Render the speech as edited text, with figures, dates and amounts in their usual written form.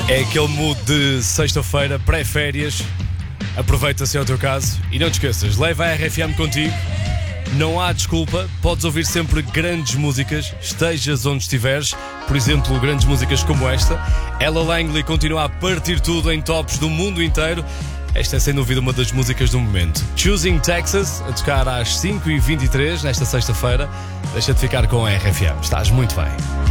É aquele mood de sexta-feira, pré-férias. Aproveita se é o teu caso. E não te esqueças, leva a RFM contigo. Não há desculpa, podes ouvir sempre grandes músicas, estejas onde estiveres. Por exemplo, grandes músicas como esta. Ella Langley continua a partir tudo em tops do mundo inteiro. Esta é sem dúvida uma das músicas do momento. Choosing Texas, a tocar às 5h23 nesta sexta-feira. Deixa-te ficar com a RFM, estás muito bem.